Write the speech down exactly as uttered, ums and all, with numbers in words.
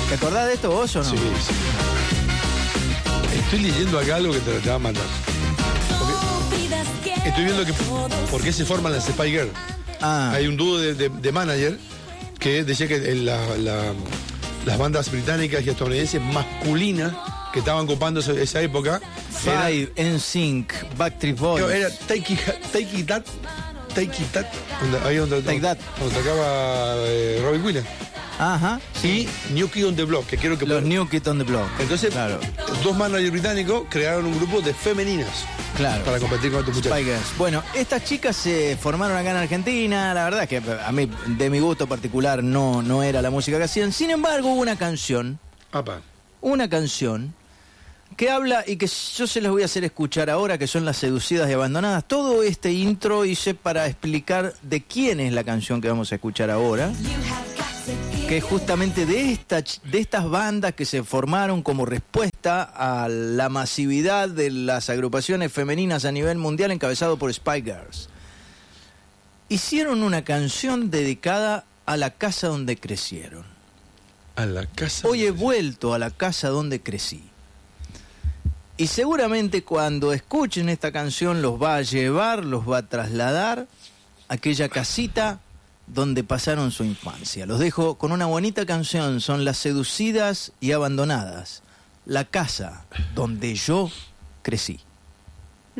¿Te acordás de esto vos o no? Sí, sí. Estoy leyendo acá algo que te, te va a matar. Porque estoy viendo que por qué se forman las Spice Girls. Ah. Hay un dúo de, de, de manager que decía que la, la, las bandas británicas y estadounidenses masculinas que estaban copando esa, esa época. Five, N Sync, Backstreet Boys. Era Take It, take it That, Take It That, donde, ahí donde, Take donde, That. donde tocaba eh, Robbie Williams. Ajá. Y New Kid on the Block, que quiero que... Los New Kids on the Block. Entonces, claro. dos managers británicos crearon un grupo de femeninas. Claro. Para competir con estos muchachos. Spice Girls. Bueno, estas chicas se formaron acá en Argentina. La verdad es que a mí, de mi gusto particular, no, no era la música que hacían. Sin embargo, hubo una canción. Apa. Una canción que habla y que yo se les voy a hacer escuchar ahora, que son Las Seducidas y Abandonadas. Todo este intro hice para explicar de quién es la canción que vamos a escuchar ahora. Que es justamente de, esta, de estas bandas que se formaron como respuesta a la masividad de las agrupaciones femeninas a nivel mundial encabezado por Spice Girls. Hicieron una canción dedicada a la casa donde crecieron. A la casa. Hoy he vuelto a la casa donde crecí. Y seguramente cuando escuchen esta canción los va a llevar, los va a trasladar a aquella casita donde pasaron su infancia. Los dejo con una bonita canción, son Las Seducidas y Abandonadas, la casa donde yo crecí.